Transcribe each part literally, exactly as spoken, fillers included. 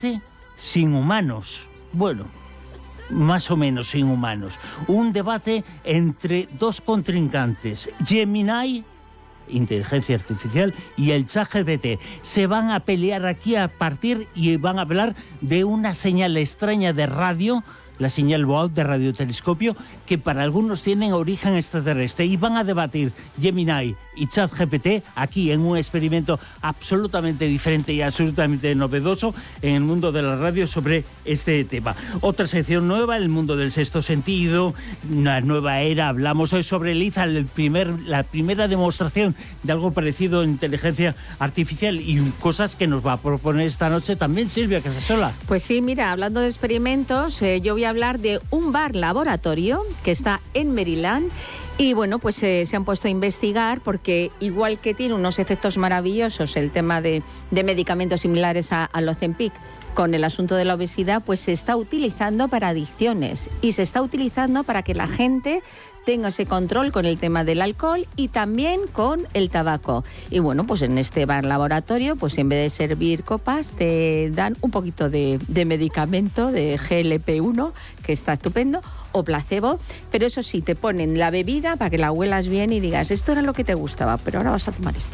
sin humanos. Bueno, más o menos sin humanos. Un debate entre dos contrincantes, Gemini, inteligencia artificial, y el ChatGPT. Se van a pelear aquí a partir y van a hablar de una señal extraña de radio, la señal B O A U de radiotelescopio, que para algunos tienen origen extraterrestre, y van a debatir Gemini y ChatGPT aquí en un experimento absolutamente diferente y absolutamente novedoso en el mundo de la radio sobre este tema. Otra sección nueva, el mundo del sexto sentido, una nueva era. Hablamos hoy sobre Liza, el primer, la primera demostración de algo parecido en inteligencia artificial, y cosas que nos va a proponer esta noche también Silvia Casasola. Pues sí, mira, hablando de experimentos, eh, yo voy a hablar de un bar laboratorio que está en Maryland. Y bueno, pues eh, se han puesto a investigar porque igual que tiene unos efectos maravillosos el tema de, de medicamentos similares a, al Ozempic con el asunto de la obesidad, pues se está utilizando para adicciones y se está utilizando para que la gente tenga ese control con el tema del alcohol y también con el tabaco. Y bueno, pues en este bar laboratorio, pues en vez de servir copas, te dan un poquito de, de medicamento, de G L P uno, que está estupendo, o placebo, pero eso sí, te ponen la bebida para que la huelas bien y digas, esto era lo que te gustaba, pero ahora vas a tomar esto.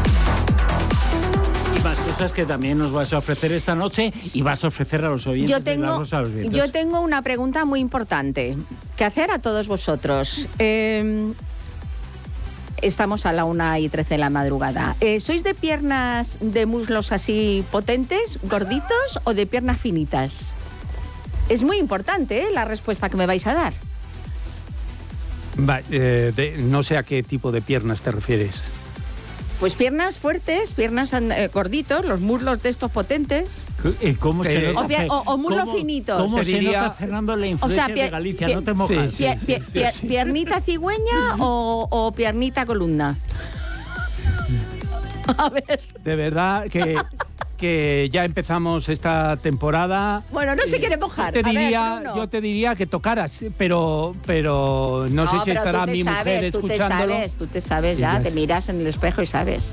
Y más cosas que también nos vas a ofrecer esta noche y vas a ofrecer a los oyentes yo tengo, de La Rosa de los Vientos. Yo tengo una pregunta muy importante que hacer a todos vosotros. Eh, estamos a la una y trece de la madrugada. Eh, ¿Sois de piernas de muslos así potentes, gorditos, o de piernas finitas? Es muy importante, ¿eh?, la respuesta que me vais a dar. Va, eh, de, no sé a qué tipo de piernas te refieres. Pues piernas fuertes, piernas eh, gorditos, los muslos de estos potentes. ¿Cómo se Eh, nota, o, pie- o, o muslos ¿cómo, finitos. ¿Cómo Te se diría- nota, Fernando, la influencia O sea, pie- de Galicia? pie- No te mojas. Sí, Pie- pie- pie- sí. ¿Piernita cigüeña o, o piernita columna? A ver. De verdad que, que ya empezamos esta temporada. Bueno, no se quiere mojar. Te A ver, diría, Bruno. yo te diría que tocaras, pero, pero no, sé si pero estará tú te mi mujer sabes, tú te escuchándolo. sabes, tú te sabes Y ya, ya te es. miras en el espejo y sabes.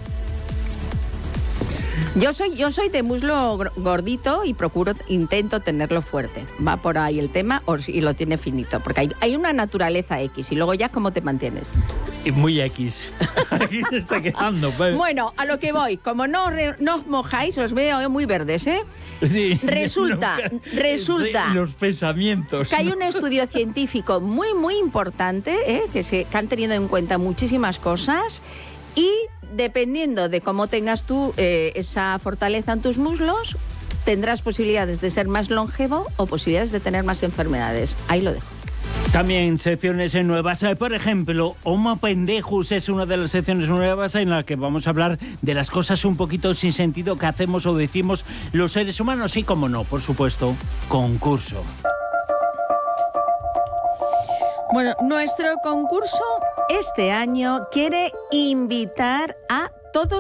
Yo soy, yo soy de muslo gr- gordito y procuro, intento tenerlo fuerte. Va por ahí el tema, o si lo tiene finito, porque hay, hay una naturaleza X y luego ya cómo te mantienes. Y muy X. Aquí se está quedando. pues. Bueno, a lo que voy, como no, re- no os mojáis, os veo muy verdes, ¿eh? Sí. Resulta, resulta Sí, los pensamientos. que hay un estudio científico muy, muy importante, ¿eh?, que, se, que han tenido en cuenta muchísimas cosas, y dependiendo de cómo tengas tú eh, esa fortaleza en tus muslos, tendrás posibilidades de ser más longevo o posibilidades de tener más enfermedades. Ahí lo dejo. También secciones nuevas. Eh, Por ejemplo, Homo Pendejus es una de las secciones nuevas en la que vamos a hablar de las cosas un poquito sin sentido que hacemos o decimos los seres humanos. Y, como no, por supuesto, concurso. Bueno, nuestro concurso este año quiere invitar a todos